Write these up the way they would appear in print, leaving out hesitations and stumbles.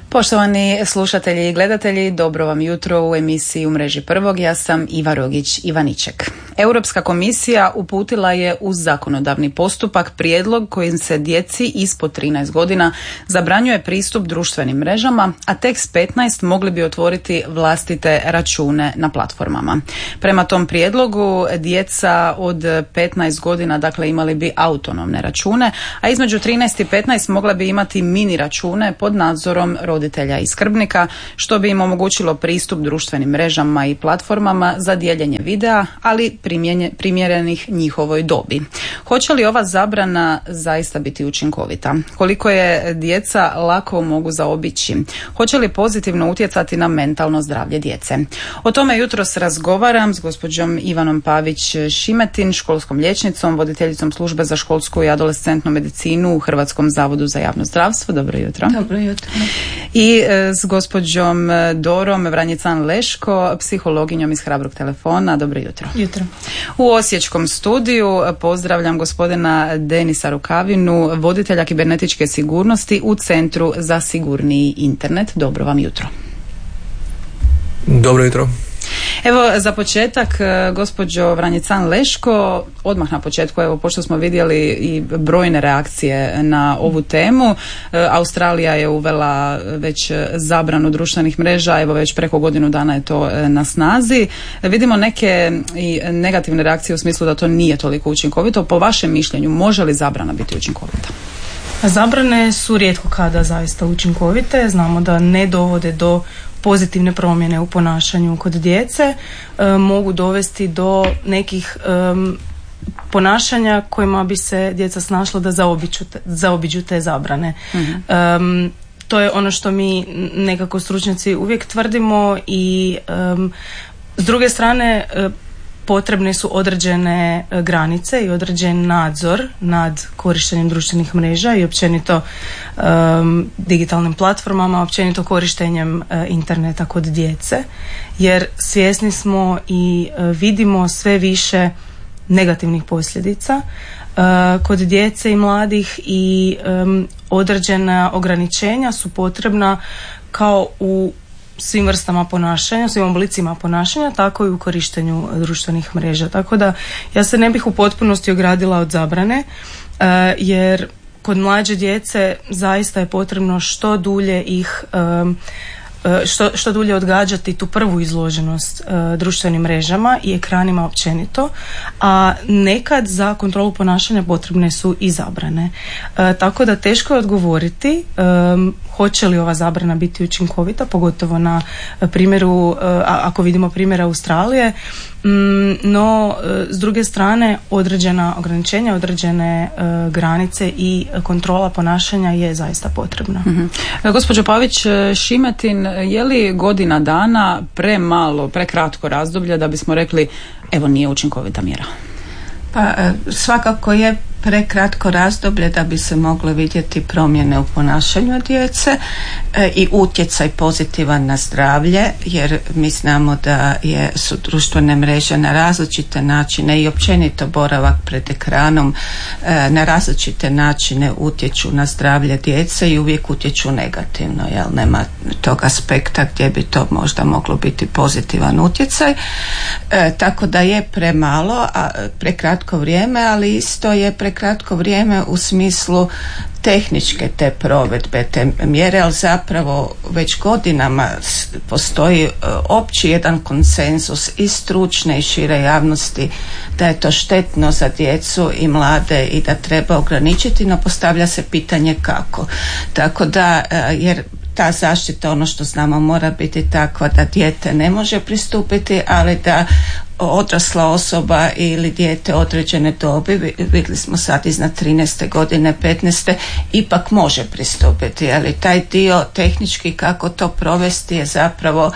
Poštovani slušatelji i gledatelji, dobro vam jutro u emisiji U mreži prvog. Ja sam Iva Rogić-Ivaniček. Europska komisija uputila je uz zakonodavni postupak prijedlog kojim se djeci ispod 13 godina zabranjuje pristup društvenim mrežama, a tek s 15 mogli bi otvoriti vlastite račune na platformama. Prema tom prijedlogu djeca od 15 godina dakle imali bi autonomne račune, a između 13 i 15 mogla bi imati mini račune pod nadzorom roditelja i skrbnika, što bi im omogućilo pristup društvenim mrežama i platformama za dijeljenje videa, ali primjerenih njihovoj dobi. Hoće li ova zabrana zaista biti učinkovita? Koliko je djeca lako mogu zaobići? Hoće li pozitivno utjecati na mentalno zdravlje djece? O tome jutros razgovaram s gospođom Ivanom Pavić-Šimetin, školskom liječnicom, voditeljicom službe za školsku i adolescentnu medicinu u Hrvatskom zavodu za javno zdravstvo. Dobro jutro. Dobro jutro. I s gospođom Dorom Vranjican-Leško, psihologinjom iz Hrabrog telefona. Dobro jutro. Jutro. U osječkom studiju pozdravljam gospodina Denisa Rukavinu, voditelja kibernetičke sigurnosti u Centru za sigurniji internet. Dobro vam jutro. Dobro jutro. Evo, za početak, gospođo Vranjican-Leško, odmah na početku, evo, pošto smo vidjeli i brojne reakcije na ovu temu, Australija je uvela već zabranu društvenih mreža, evo već preko godinu dana je to na snazi. Vidimo neke i negativne reakcije u smislu da to nije toliko učinkovito. Po vašem mišljenju, može li zabrana biti učinkovita? Zabrane su rijetko kada zaista učinkovite. Znamo da ne dovode do pozitivne promjene u ponašanju kod djece, mogu dovesti do nekih ponašanja kojima bi se djeca snašla da zaobiđu te zabrane. Mm-hmm. To je ono što mi nekako stručnjaci uvijek tvrdimo i s druge strane potrebne su određene granice i određen nadzor nad korištenjem društvenih mreža i općenito digitalnim platformama, općenito korištenjem interneta kod djece, jer svjesni smo i vidimo sve više negativnih posljedica kod djece i mladih i određena ograničenja su potrebna kao u svim vrstama ponašanja, svim oblicima ponašanja, tako i u korištenju društvenih mreža. Tako da ja se ne bih u potpunosti ogradila od zabrane, jer kod mlađe djece zaista je potrebno što dulje ih što dulje odgađati tu prvu izloženost društvenim mrežama i ekranima općenito, a nekad za kontrolu ponašanja potrebne su i zabrane. Tako da teško je odgovoriti hoće li ova zabrana biti učinkovita, pogotovo na primjeru, ako vidimo primjer Australije, no s druge strane određena ograničenja, određene granice i kontrola ponašanja je zaista potrebna. Mm-hmm. Gospođo Pavić-Šimetin, je li godina dana premalo, prekratko razdoblje da bismo rekli evo nije učinkovita mjera? Pa svakako je prekratko razdoblje da bi se mogle vidjeti promjene u ponašanju djece i utjecaj pozitivan na zdravlje, jer mi znamo da su društvene mreže na različite načine i općenito boravak pred ekranom na različite načine utječu na zdravlje djece i uvijek utječu negativno, jel nema tog aspekta gdje bi to možda moglo biti pozitivan utjecaj, tako da je premalo, prekratko vrijeme, ali isto je prekratko vrijeme u smislu tehničke te provedbe, te mjere, ali zapravo već godinama postoji opći jedan konsenzus i stručne i šire javnosti da je to štetno za djecu i mlade i da treba ograničiti, no postavlja se pitanje kako. Tako da, jer ta zaštita, ono što znamo, mora biti takva da dijete ne može pristupiti, ali da odrasla osoba ili dijete određene dobi, vidjeli smo sad iznad 13. godine, 15. ipak može pristupiti, ali taj dio tehnički kako to provesti je zapravo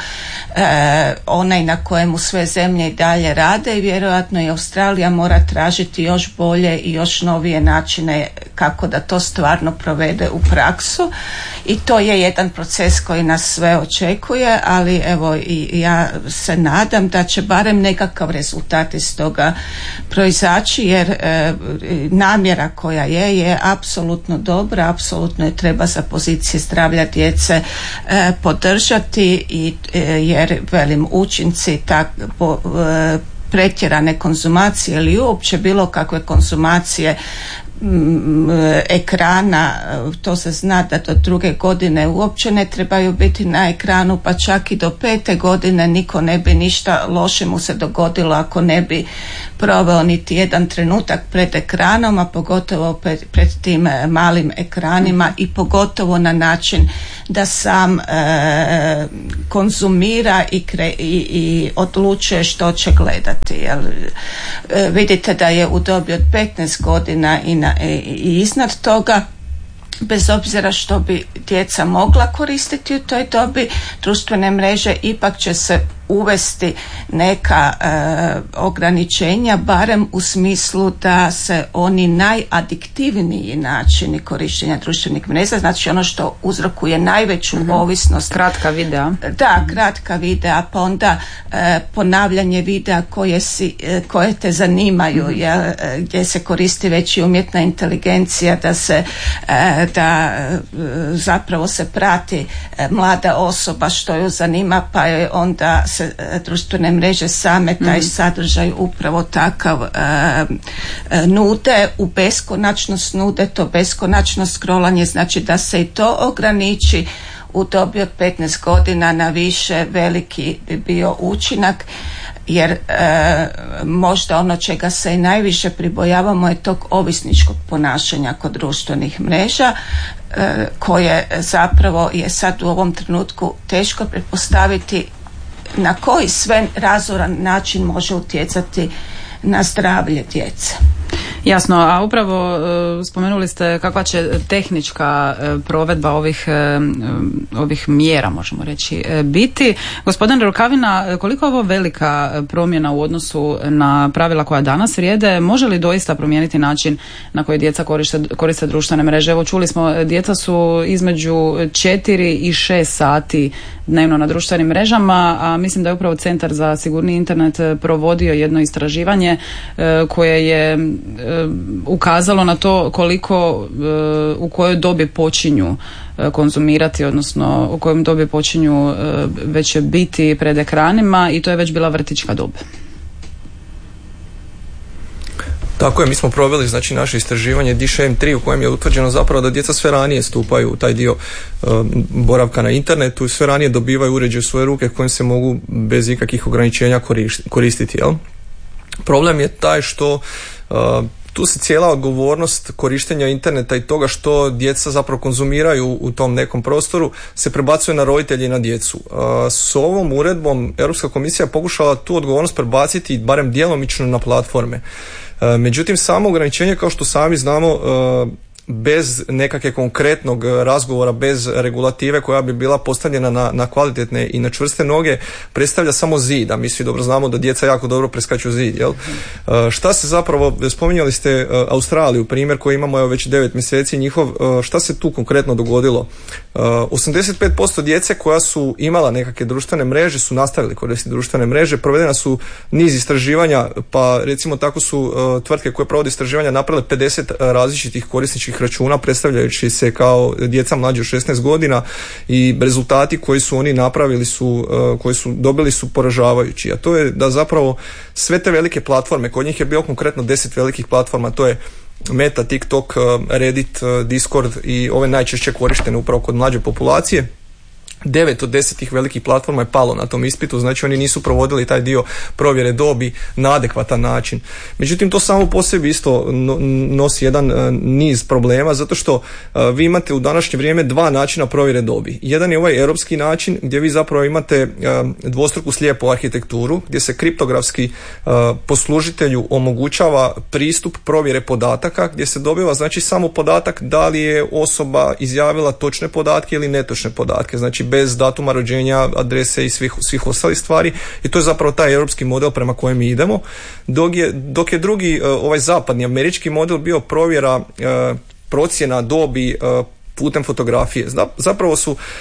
onaj na kojemu sve zemlje i dalje rade i vjerojatno i Australija mora tražiti još bolje i još novije načine kako da to stvarno provede u praksu i to je jedan proces koji nas sve očekuje, ali evo i ja se nadam da će barem nekako kakav rezultat iz toga proizaći, jer namjera koja je apsolutno dobra, apsolutno je treba za pozicije zdravlja djece podržati, jer velim učinci pretjerane konzumacije ili uopće bilo kakve konzumacije ekrana, to se zna da do 2. godine uopće ne trebaju biti na ekranu, pa čak i do 5. godine niko ne bi ništa loše mu se dogodilo ako ne bi proveo niti jedan trenutak pred ekranom, a pogotovo pred tim malim ekranima i pogotovo na način da sam konzumira i odlučuje što će gledati. Vidite da je u dobi od 15 godina i iznad toga, bez obzira što bi djeca mogla koristiti u toj dobi, društvene mreže ipak će se uvesti neka ograničenja, barem u smislu da se oni najadiktivniji načini korištenja društvenih mreža, znači ono što uzrokuje najveću ovisnost. Kratka videa. Da, kratka videa, pa onda ponavljanje videa koje te zanimaju, gdje se koristi već i umjetna inteligencija da zapravo se prati mlada osoba što ju zanima, pa je onda se društvene mreže same taj sadržaj upravo takav nude, u beskonačnost nude, to beskonačno scrollanje, znači da se i to ograniči u dobi od 15 godina na više, veliki bi bio učinak, jer možda ono čega se i najviše pribojavamo je tog ovisničkog ponašanja kod društvenih mreža, koje zapravo je sad u ovom trenutku teško pretpostaviti na koji sve razoran način može utjecati na zdravlje djece. Jasno, a upravo spomenuli ste kakva će tehnička provedba ovih mjera, možemo reći, biti. Gospodine Rukavina, koliko je ovo velika promjena u odnosu na pravila koja danas vrijede? Može li doista promijeniti način na koji djeca koriste društvene mreže? Evo, čuli smo, djeca su između 4 i 6 sati dnevno na društvenim mrežama, a mislim da je upravo Centar za sigurniji internet provodio jedno istraživanje koje je ukazalo na to koliko u kojoj dobi počinju konzumirati, odnosno u kojem dobi počinju već biti pred ekranima, i to je već bila vrtićka dob. Tako je, mi smo proveli znači naše istraživanje DSHM3 u kojem je utvrđeno zapravo da djeca sve ranije stupaju u taj dio boravka na internetu i sve ranije dobivaju uređaj u svoje ruke kojim se mogu bez ikakvih ograničenja koristiti. Jel? Problem je taj što tu se cijela odgovornost korištenja interneta i toga što djeca zapravo konzumiraju u tom nekom prostoru se prebacuje na roditelje i na djecu. S ovom uredbom Europska komisija pokušala tu odgovornost prebaciti barem djelomično na platforme. Međutim, samo ograničenje, kao što sami znamo, bez nekakve konkretnog razgovora, bez regulative koja bi bila postavljena na kvalitetne i na čvrste noge, predstavlja samo zid, a mi svi dobro znamo da djeca jako dobro preskaču zid. Jel? Šta se zapravo, spominjali ste Australiju, primjer koji imamo već 9 mjeseci njihov, šta se tu konkretno dogodilo? 85% djece koja su imala nekakve društvene mreže su nastavili koristiti društvene mreže, provedena su niz istraživanja, pa recimo tako su tvrtke koje provode istraživanja napravile 50 različitih korisničkih računa predstavljajući se kao djeca mlađe od 16 godina i rezultati koji su oni napravili koji su dobili su poražavajući, a to je da zapravo sve te velike platforme, kod njih je bilo konkretno 10 velikih platforma, to je Meta, TikTok, Reddit, Discord i ove najčešće korištene upravo kod mlađe populacije. 9 od 10 tih velikih platforma je palo na tom ispitu, znači oni nisu provodili taj dio provjere dobi na adekvatan način. Međutim, to samo po sebi isto nosi jedan niz problema, zato što vi imate u današnje vrijeme dva načina provjere dobi. Jedan je ovaj europski način gdje vi zapravo imate dvostruku slijepu arhitekturu, gdje se kriptografski poslužitelju omogućava pristup provjere podataka, gdje se dobiva znači samo podatak da li je osoba izjavila točne podatke ili netočne podatke, znači bez datuma rođenja, adrese i svih ostalih stvari, i to je zapravo taj europski model prema kojem mi idemo, dok je drugi, ovaj zapadni američki model bio provjera procjena dobi putem fotografije. Zapravo su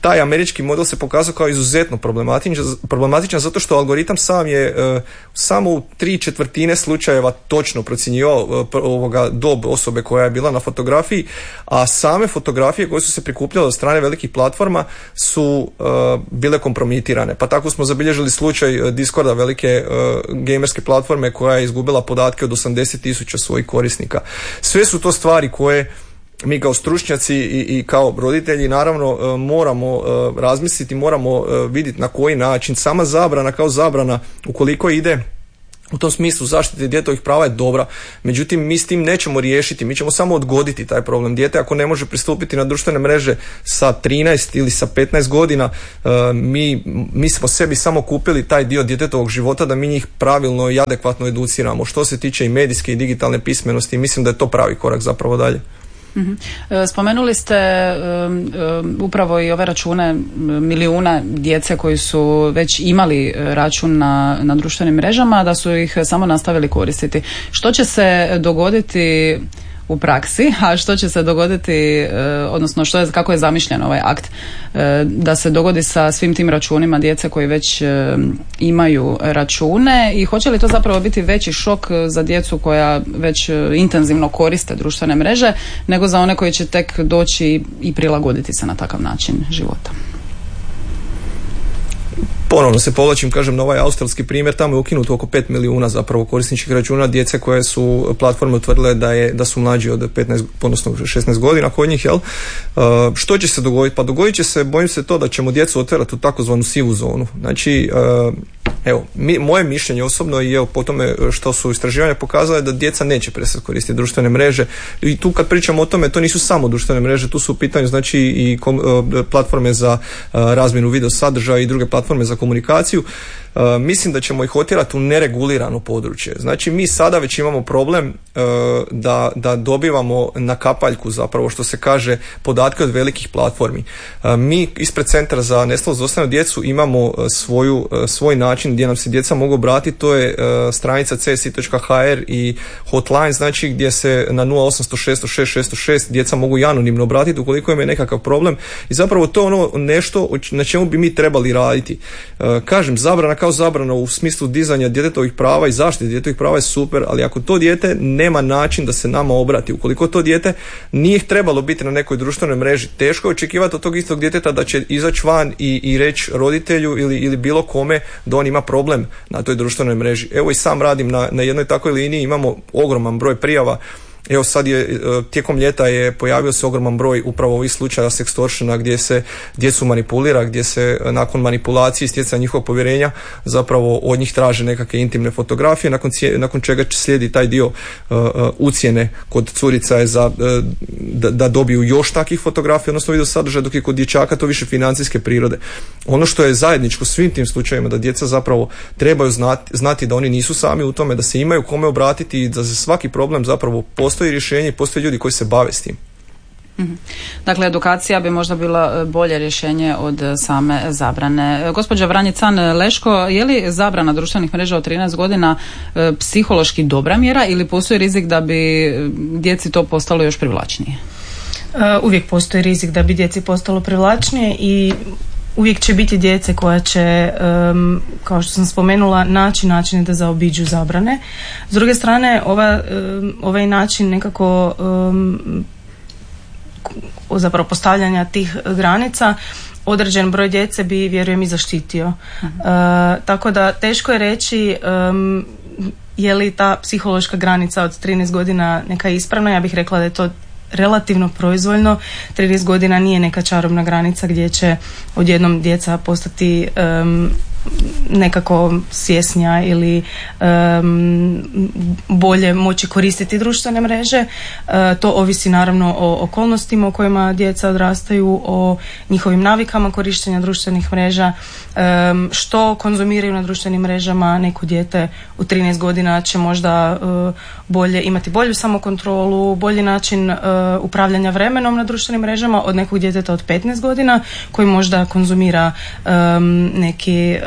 taj američki model se pokazao kao izuzetno problematičan zato što algoritam sam je samo u 3/4 slučajeva točno procjenjivao dob osobe koja je bila na fotografiji, a same fotografije koje su se prikupljale od strane velikih platforma su bile kompromitirane. Pa tako smo zabilježili slučaj Discorda, velike gamerske platforme koja je izgubila podatke od 80,000 svojih korisnika. Sve su to stvari koje mi kao stručnjaci i kao roditelji naravno moramo razmisliti, moramo vidjeti na koji način. Sama zabrana kao zabrana, ukoliko ide u tom smislu zaštite djetetovih prava, je dobra. Međutim, mi s tim nećemo riješiti, mi ćemo samo odgoditi taj problem. Dijete ako ne može pristupiti na društvene mreže sa 13 ili sa 15 godina, mi smo sebi samo kupili taj dio djetetovog života da mi njih pravilno i adekvatno educiramo. Što se tiče i medijske i digitalne pismenosti, mislim da je to pravi korak zapravo dalje. Spomenuli ste upravo i ove račune milijuna djece koji su već imali račun na društvenim mrežama, da su ih samo nastavili koristiti. Što će se dogoditi u praksi, a što će se dogoditi, odnosno kako je zamišljen ovaj akt da se dogodi sa svim tim računima djece koji već imaju račune, i hoće li to zapravo biti veći šok za djecu koja već intenzivno koriste društvene mreže nego za one koji će tek doći i prilagoditi se na takav način života? Ponovno se povlačim, kažem, na ovaj australski primjer. Tamo je ukinuto oko 5 milijuna zapravo korisničkih računa djece koje su platforme utvrdile da su mlađi od 15, odnosno 16 godina kod njih, jel? Što će se dogoditi? Pa dogodit će se, bojim se, to da ćemo djecu otvarati u takozvanu sivu zonu. Znači, evo, moje mišljenje osobno i evo po tome što su istraživanja pokazale da djeca neće prestati koristiti društvene mreže. I tu kad pričamo o tome, to nisu samo društvene mreže, tu su u pitanju znači i platforme za razmjenu video sadržaja i druge platforme za komunikaciju. Mislim da ćemo ih otjerati u neregulirano područje. Znači mi sada već imamo problem da dobivamo na kapaljku, zapravo što se kaže, podatke od velikih platformi. Mi ispred Centra za nestalu zlostavljanu djecu imamo svoj način gdje nam se djeca mogu obratiti, to je stranica csi.hr i hotline, znači gdje se na 0800 606 606 djeca mogu i anonimno obratiti ukoliko im je nekakav problem, i zapravo to je ono nešto na čemu bi mi trebali raditi. Kažem, zabrana kao zabrana u smislu dizanja djetetovih prava i zaštite djetetovih prava je super, ali ako to dijete nema način da se nama obrati, ukoliko to dijete nije trebalo biti na nekoj društvenoj mreži, teško je očekivati od tog istog djeteta da će izaći van i reći roditelju ili bilo kome da on ima problem na toj društvenoj mreži. Evo i sam radim na jednoj takvoj liniji, imamo ogroman broj prijava. Evo sad je, tijekom ljeta je pojavio se ogroman broj upravo ovih slučaja sextortiona gdje se djecu manipulira, gdje se nakon manipulacije i stjecanja njihovog povjerenja zapravo od njih traže nekakve intimne fotografije, nakon čega će slijedi taj dio ucjene kod curica je da dobiju još takvih fotografija, odnosno video sadržaja, dok je kod dječaka to više financijske prirode. Ono što je zajedničko svim tim slučajevima, da djeca zapravo trebaju znati da oni nisu sami u tome, da se imaju kome obratiti i da za svaki problem zapravo postoji rješenje i postoje ljudi koji se bave s tim. Dakle, edukacija bi možda bila bolje rješenje od same zabrane. Gospođa Vranjican Leško, je li zabrana društvenih mreža od 13 godina psihološki dobra mjera ili postoji rizik da bi djeci to postalo još privlačnije? Uvijek postoji rizik da bi djeci postalo privlačnije i uvijek će biti djece koja će, kao što sam spomenula, načine da zaobiđu zabrane. S druge strane, ovaj način nekako zapravo postavljanja tih granica određen broj djece bi, vjerujem, i zaštitio. Tako da teško je reći je li ta psihološka granica od 13 godina neka ispravna. Ja bih rekla da je to relativno proizvoljno. 13 godina nije neka čarobna granica gdje će odjednom djeca postati nekako svjesnija ili bolje moći koristiti društvene mreže. To ovisi naravno o okolnostima u kojima djeca odrastaju, o njihovim navikama korištenja društvenih mreža, što konzumiraju na društvenim mrežama. Neko dijete u 13 godina će možda imati bolju samokontrolu, bolji način upravljanja vremenom na društvenim mrežama od nekog djeteta od 15 godina koji možda konzumira neki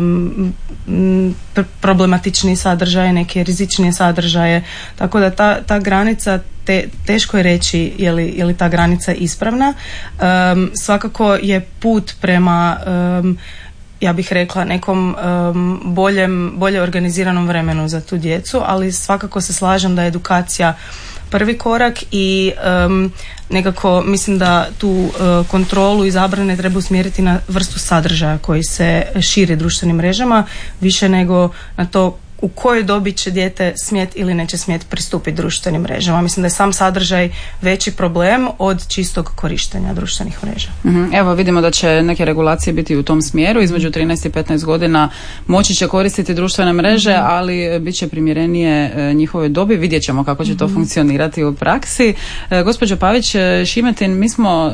problematični sadržaj, neke rizičnije sadržaje. Tako da ta granica, teško je reći je li ta granica ispravna. Svakako je put prema ja bih rekla nekom bolje organiziranom vremenu za tu djecu, ali svakako se slažem da je edukacija prvi korak i nekako mislim da tu kontrolu i zabrane treba usmjeriti na vrstu sadržaja koji se širi društvenim mrežama više nego na to u kojoj dobi će dijete smjet ili neće smjeti pristupiti društvenim mrežama. Mislim da je sam sadržaj veći problem od čistog korištenja društvenih mreža. Evo vidimo da će neke regulacije biti u tom smjeru. Između 13 i 15 godina moći će koristiti društvene mreže, ali bit će primjerenije njihovoj dobi. Vidjet ćemo kako će to funkcionirati u praksi. Gospođo Pavić Šimetin, mi smo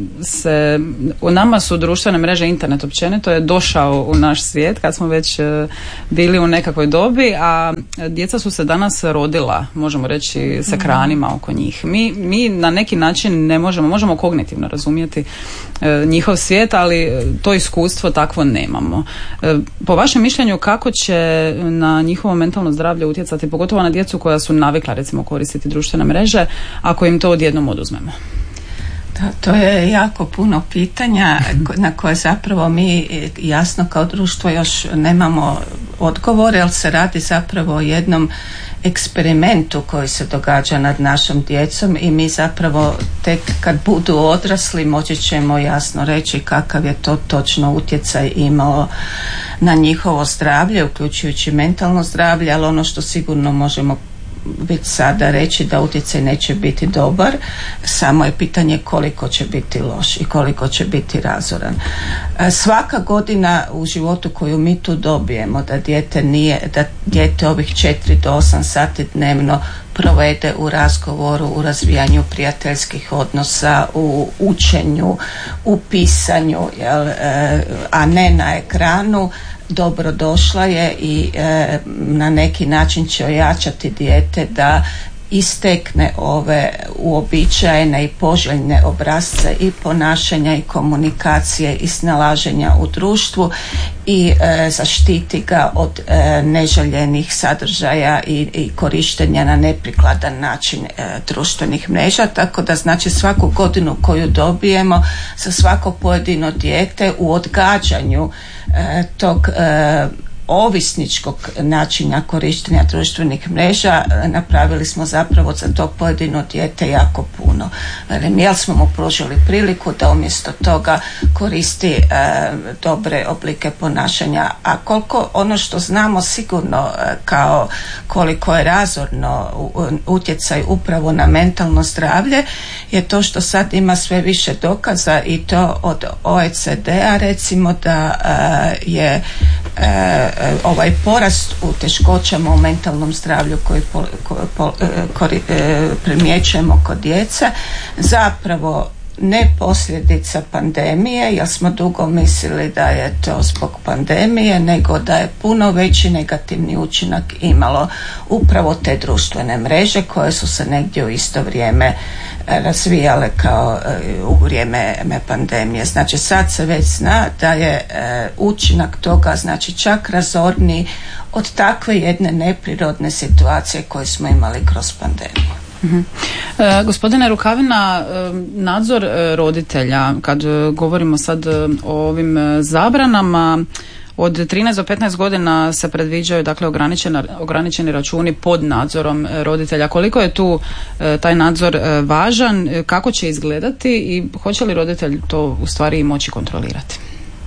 u nama su društvene mreže, internet općenito je došao u naš svijet kad smo već bili u nekakvoj dobi, a djeca su se danas rodila, možemo reći, s ekranima oko njih. Mi na neki način ne možemo kognitivno razumjeti njihov svijet, ali to iskustvo takvo nemamo. Po vašem mišljenju, kako će na njihovo mentalno zdravlje utjecati, pogotovo na djecu koja su navikla recimo koristiti društvene mreže, ako im to odjednom oduzmemo? To je jako puno pitanja na koje zapravo mi jasno kao društvo još nemamo odgovore, ali se radi zapravo o jednom eksperimentu koji se događa nad našom djecom i mi zapravo tek kad budu odrasli moći ćemo jasno reći kakav je to točno utjecaj imao na njihovo zdravlje, uključujući mentalno zdravlje, ali ono što sigurno možemo već sada reći da utjecaj neće biti dobar, samo je pitanje koliko će biti loš i koliko će biti razoran. Svaka godina u životu koju mi tu dobijemo da dijete ovih 4 do 8 sati dnevno provede u razgovoru, u razvijanju prijateljskih odnosa, u učenju, u pisanju, a ne na ekranu, dobro došla je i na neki način će ojačati dijete da istekne ove uobičajene i poželjne obrasce i ponašanja i komunikacije i snalaženja u društvu i zaštiti ga od neželjenih sadržaja i korištenja na neprikladan način društvenih mreža. Tako da znači svaku godinu koju dobijemo za svako pojedino dijete u odgađanju tog ovisničkog načina korištenja društvenih mreža napravili smo zapravo za to pojedino dijete jako puno. Jel smo mu pružili priliku da umjesto toga koristi dobre oblike ponašanja, a koliko ono što znamo sigurno kao koliko je razorno utjecaj upravo na mentalno zdravlje je to što sad ima sve više dokaza i to od OECD-a recimo da je ovaj porast u teškoćama u mentalnom zdravlju koji primjećujemo kod djece zapravo ne posljedica pandemije, jer smo dugo mislili da je to zbog pandemije, nego da je puno veći negativni učinak imalo upravo te društvene mreže koje su se negdje u isto vrijeme razvijale kao u vrijeme pandemije. Znači sad se već zna da je učinak toga znači čak razorniji od takve jedne neprirodne situacije koju smo imali kroz pandemiju. Gospodine Rukavina, nadzor roditelja, kad govorimo sad o ovim zabranama, od 13 do 15 godina se predviđaju dakle ograničeni računi pod nadzorom roditelja. Koliko je tu taj nadzor važan, kako će izgledati i hoće li roditelj to u stvari moći kontrolirati?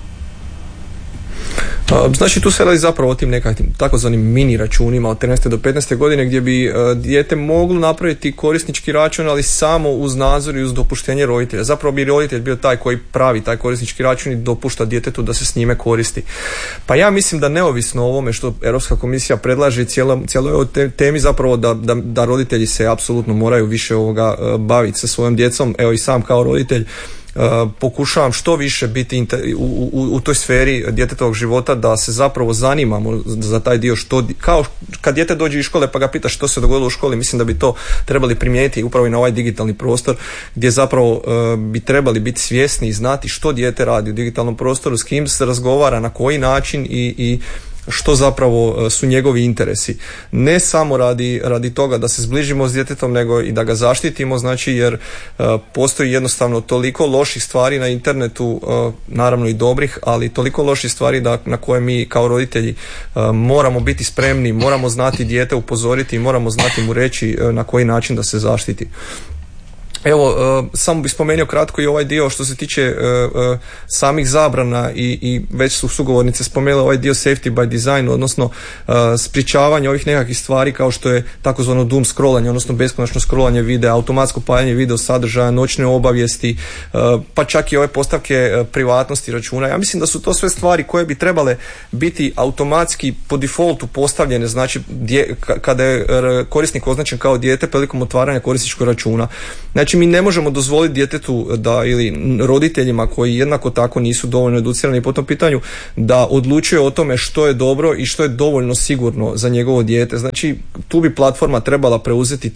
Znači tu se radi zapravo o tim nekakvim takozvanim mini računima od 13. do 15. godine gdje bi dijete moglo napraviti korisnički račun, ali samo uz nadzor i uz dopuštenje roditelja. Zapravo bi roditelj bio taj koji pravi taj korisnički račun i dopušta djetetu da se s njime koristi. Pa ja mislim da neovisno o ovome što Europska komisija predlaže cijeloj ovoj temi zapravo da roditelji se apsolutno moraju više baviti sa svojom djecom. Evo i sam kao roditelj pokušavam što više biti u toj sferi djetetovog života, da se zapravo zanimamo za taj dio, kao kad dijete dođe iz škole pa ga pita što se dogodilo u školi. Mislim da bi to trebali primijeniti upravo i na ovaj digitalni prostor, gdje zapravo bi trebali biti svjesni i znati što dijete radi u digitalnom prostoru, s kim se razgovara, na koji način i što zapravo su njegovi interesi. Ne samo radi toga da se zbližimo s djetetom, nego i da ga zaštitimo, znači jer postoji jednostavno toliko loših stvari na internetu, naravno i dobrih, ali toliko loših stvari na koje mi kao roditelji moramo biti spremni, moramo znati dijete upozoriti i moramo znati mu reći na koji način da se zaštiti. Evo, samo bih spomenuo kratko i ovaj dio što se tiče samih zabrana i već su sugovornice spomenule ovaj dio safety by design, odnosno sprječavanje ovih nekakvih stvari kao što je takozvano doom scrollanje, odnosno beskonačno scrollanje videa, automatsko paljenje video sadržaja, noćne obavijesti, pa čak i ove postavke privatnosti računa. Ja mislim da su to sve stvari koje bi trebale biti automatski po defaultu postavljene, znači kada je korisnik označen kao dijete prilikom otvaranja korisničkog računa. Znači mi ne možemo dozvoliti djetetu ili roditeljima koji jednako tako nisu dovoljno educirani po tom pitanju da odlučuje o tome što je dobro i što je dovoljno sigurno za njegovo dijete. Znači tu bi platforma trebala preuzeti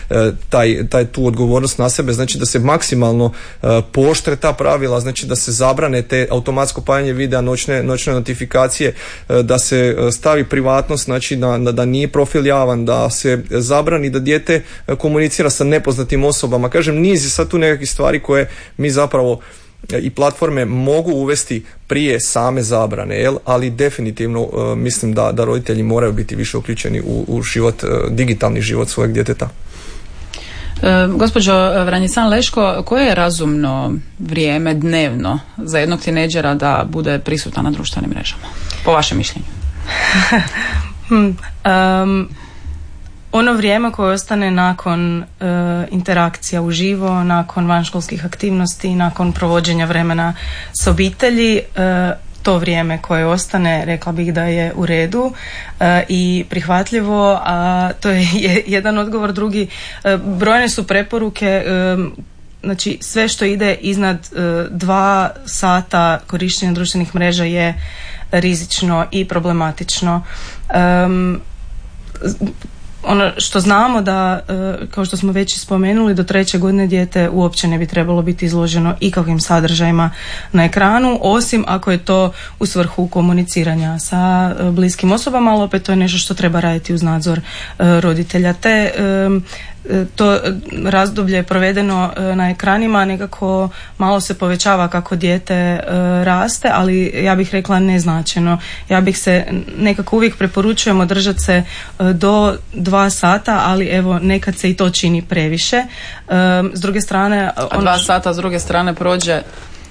tu odgovornost na sebe, znači da se maksimalno pooštre ta pravila, znači da se zabrane te automatsko paljenje videa, noćne notifikacije, da se stavi privatnost, znači da nije profil javan, da se zabrani da dijete komunicira sa nepoznatim osobama. Kažem, niz je sad tu nekakvih stvari koje mi zapravo i platforme mogu uvesti prije same zabrane, ali definitivno mislim da roditelji moraju biti više uključeni u život, digitalni život svojeg djeteta. Gospođo Vranjican Leško, koje je razumno vrijeme dnevno za jednog tinejdžera da bude prisutan na društvenim mrežama, po vašem mišljenju? Ono vrijeme koje ostane nakon interakcija uživo, nakon vanškolskih aktivnosti, nakon provođenja vremena s obitelji, to vrijeme koje ostane, rekla bih da je u redu i prihvatljivo, a to je jedan odgovor. Drugi, brojne su preporuke, znači sve što ide iznad 2 sata korištenja društvenih mreža je rizično i problematično. Ono što znamo da, kao što smo već spomenuli, do 3. godine dijete uopće ne bi trebalo biti izloženo ikakvim sadržajima na ekranu, osim ako je to u svrhu komuniciranja sa bliskim osobama, ali opet to je nešto što treba raditi uz nadzor roditelja. Te to razdoblje provedeno na ekranima nekako malo se povećava kako dijete raste, ali ja bih rekla neznačajno. Ja bih se nekako uvijek preporučujemo držati se do 2 sata, ali evo nekad se i to čini previše. S druge strane... A 2 sata s druge strane prođe...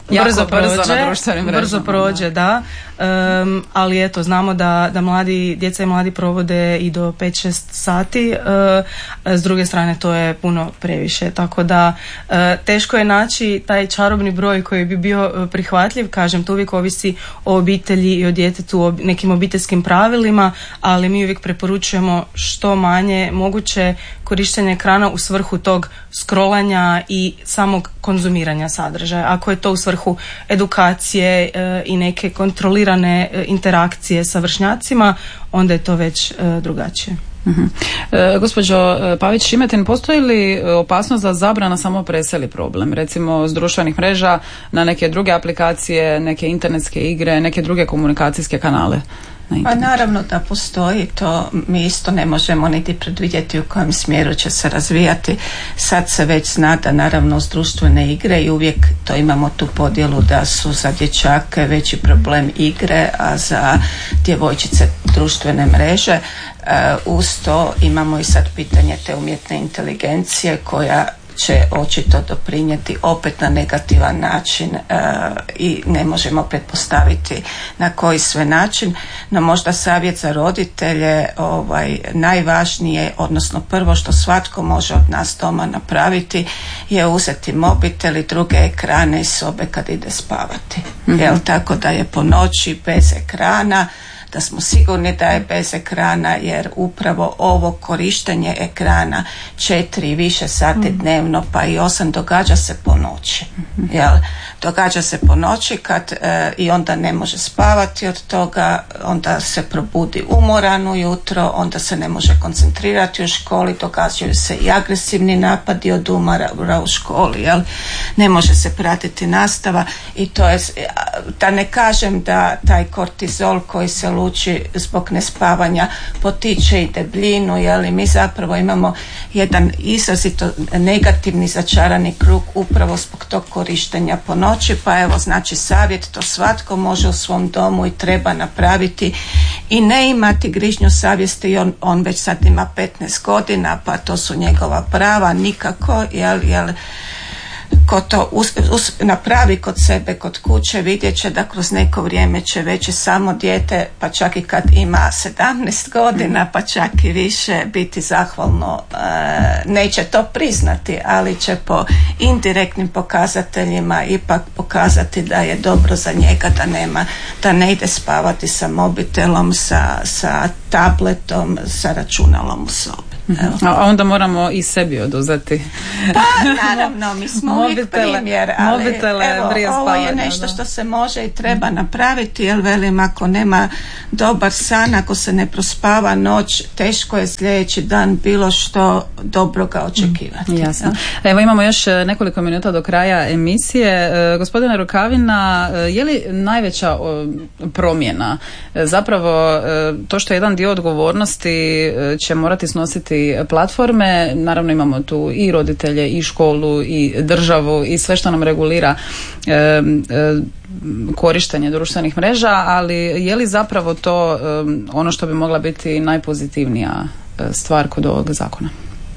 Brzo prođe, da. Ali eto, znamo da djeca i mladi provode i do 5-6 sati, s druge strane to je puno previše, tako da teško je naći taj čarobni broj koji bi bio prihvatljiv. Kažem, to uvijek ovisi o obitelji i o djetetu, o nekim obiteljskim pravilima, ali mi uvijek preporučujemo što manje moguće korištenje ekrana u svrhu tog scrollanja i samog konzumiranja sadržaja. Ako je to u svrhu edukacije i neke kontrolirane interakcije sa vršnjacima, onda je to već drugačije. Gospođo Pavić-Šimetin, postoji li opasnost da zabrana samo preseli problem, recimo s društvenih mreža na neke druge aplikacije, neke internetske igre, neke druge komunikacijske kanale? Pa naravno da postoji, to mi isto ne možemo niti predvidjeti u kojem smjeru će se razvijati. Sad se već zna da naravno uz društvene igre i uvijek to imamo tu podjelu da su za dječake veći problem igre, a za djevojčice društvene mreže. Uz to imamo i sad pitanje te umjetne inteligencije koja će očito doprinijeti opet na negativan način i ne možemo pretpostaviti na koji sve način, no možda savjet za roditelje, najvažnije, odnosno prvo što svatko može od nas doma napraviti je uzeti mobitel i druge ekrane iz sobe kad ide spavati. Tako da je po noći bez ekrana, da smo sigurni da je bez ekrana, jer upravo ovo korištenje ekrana 4 i više sati dnevno pa i 8 događa se po noći. Događa se po noći kad i onda ne može spavati od toga, onda se probudi umoran ujutro, onda se ne može koncentrirati u školi, događaju se i agresivni napadi od umora u školi, ne može se pratiti nastava i to je, da ne kažem da taj kortizol koji se luči zbog nespavanja potiče i debljinu, mi zapravo imamo jedan izrazito negativni začarani krug upravo zbog tog korištenja po noći, pa evo znači savjet, to svatko može u svom domu i treba napraviti i ne imati grižnju savjesti, on već sad ima 15 godina pa to su njegova prava, nikako, ko to napravi kod sebe, kod kuće, vidjet će da kroz neko vrijeme će već i samo dijete, pa čak i kad ima 17 godina, pa čak i više, biti zahvalno, neće to priznati, ali će po indirektnim pokazateljima ipak pokazati da je dobro za njega, da ne ide spavati sa mobitelom, sa tabletom, sa računalom u sobi. A onda moramo i sebi oduzeti. Pa naravno, mi smo uvijek primjer, ali ovo je nešto što se može i treba napraviti, jer velim, ako nema dobar san, ako se ne prospava noć, teško je sljedeći dan bilo što dobroga očekivati. Jasno. Evo imamo još nekoliko minuta do kraja emisije. Gospodine Rukavina, je li najveća promjena zapravo to što jedan dio odgovornosti će morati snositi platforme, naravno imamo tu i roditelje i školu i državu i sve što nam regulira korištenje društvenih mreža, ali je li zapravo to ono što bi mogla biti najpozitivnija stvar kod ovog zakona?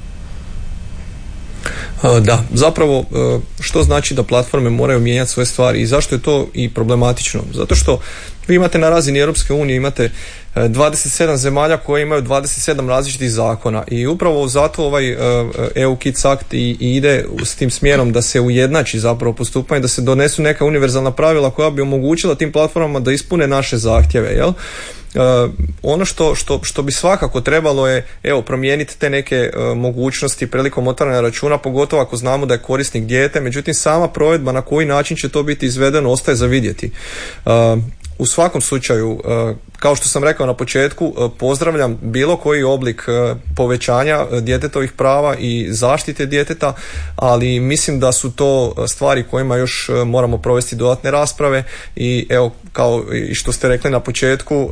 Da, zapravo što znači da platforme moraju mijenjati svoje stvari i zašto je to i problematično? Zato što vi imate na razini Europske unije, imate 27 zemalja koje imaju 27 različitih zakona i upravo zato ovaj EU Kids Act i ide s tim smjerom da se ujednači zapravo postupanje, da se donesu neka univerzalna pravila koja bi omogućila tim platformama da ispune naše zahtjeve, jel? Ono što bi svakako trebalo je promijeniti te neke mogućnosti prilikom otvaranja računa, pogotovo ako znamo da je korisnik dijete, međutim sama provedba na koji način će to biti izvedeno ostaje za vidjeti. U svakom slučaju, kao što sam rekao na početku, pozdravljam bilo koji oblik povećanja djetetovih prava i zaštite djeteta, ali mislim da su to stvari kojima još moramo provesti dodatne rasprave i evo, kao i što ste rekli na početku,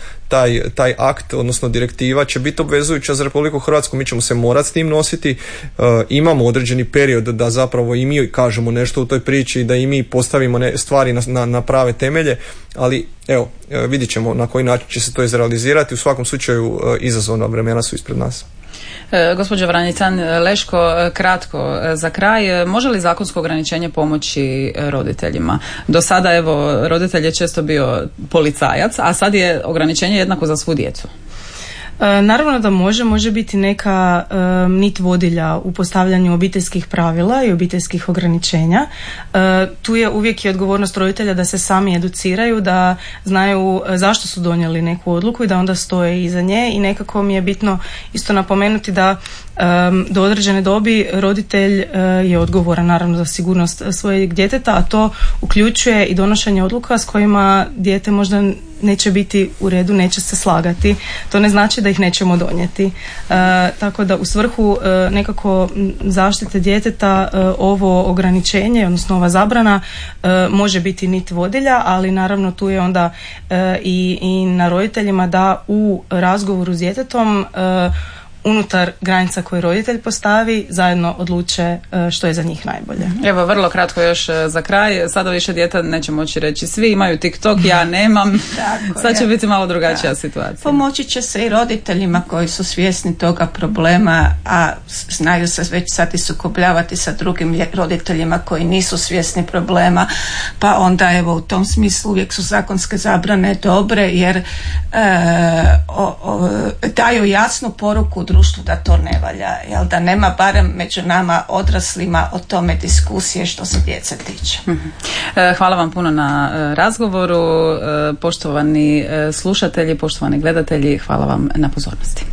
taj akt, odnosno direktiva će biti obvezujuća za Republiku Hrvatsku, mi ćemo se morati s tim nositi, imamo određeni period da zapravo i mi kažemo nešto u toj priči, da i mi postavimo stvari na prave temelje, ali evo, vidjet ćemo na koji način će se to izrealizirati. U svakom slučaju izazovna vremena su ispred nas. Gospođo Vranjican-Leško, kratko za kraj, može li zakonsko ograničenje pomoći roditeljima? Do sada, evo, roditelj je često bio policajac, a sad je ograničenje jednako za svu djecu. Naravno da može biti neka nit vodilja u postavljanju obiteljskih pravila i obiteljskih ograničenja. Tu je uvijek i odgovornost roditelja da se sami educiraju, da znaju zašto su donijeli neku odluku i da onda stoje iza nje, i nekako mi je bitno isto napomenuti da do određene dobi roditelj je odgovoran naravno za sigurnost svojeg djeteta, a to uključuje i donošenje odluka s kojima dijete možda neće biti u redu, neće se slagati. To ne znači da ih nećemo donijeti. Tako da u svrhu nekako zaštite djeteta ovo ograničenje, odnosno ova zabrana može biti nit vodilja, ali naravno tu je onda i na roditeljima da u razgovoru s djetetom unutar granica koje roditelj postavi zajedno odluče što je za njih najbolje. Evo, vrlo kratko još za kraj. Sada više djeta neće moći reći svi imaju TikTok, ja nemam. Sad će biti malo drugačija situacija. Pomoći će se i roditeljima koji su svjesni toga problema, a znaju se već sad i sukobljavati sa drugim roditeljima koji nisu svjesni problema, pa onda evo u tom smislu uvijek su zakonske zabrane dobre jer daju jasnu poruku društvu da to ne valja, jel, da nema barem među nama odraslima o tome diskusije što se djece tiče. Hvala vam puno na razgovoru, poštovani slušatelji, poštovani gledatelji, hvala vam na pozornosti.